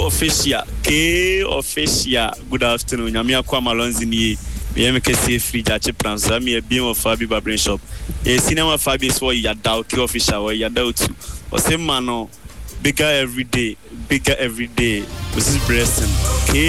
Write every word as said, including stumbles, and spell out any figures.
official. K official. Good afternoon. Nyamia kwa Malonzi ni me me kese free jache pransa me bi mo Fabi Barbering Shop. E cinema Fabi so ya da K official wa ya da otu. O se ma no bigger every day, bigger every day. This is blessing. K